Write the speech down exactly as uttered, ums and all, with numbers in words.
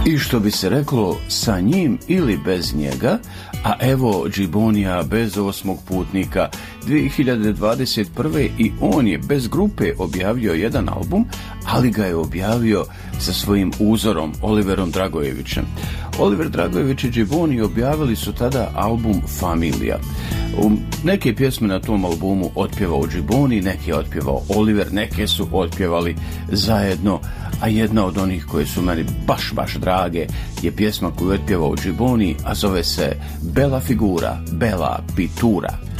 I što bi se reklo, sa njim ili bez njega, a evo Gibbonija bez osmog putnika dvije hiljade dvadeset prve i on je bez grupe objavio jedan album, ali ga je objavio sa svojim uzorom Oliverom Dragojevićem. Oliver Dragojević i Gibboni objavili su tada album Familija. Neke pjesme na tom albumu otpjevao Gibboni, neke je otpjevao Oliver, neke su otpjevali zajedno, a jedna od onih koje su meni baš, baš drage je pjesma koju je otpjevao Gibboni, a zove se Bella Figura, Bella Pittura.